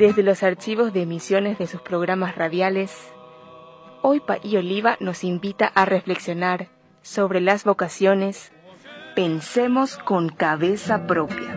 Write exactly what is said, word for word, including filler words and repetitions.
Desde los archivos de emisiones de sus programas radiales, hoy Paí Oliva nos invita a reflexionar sobre las vocaciones. Pensemos con cabeza propia.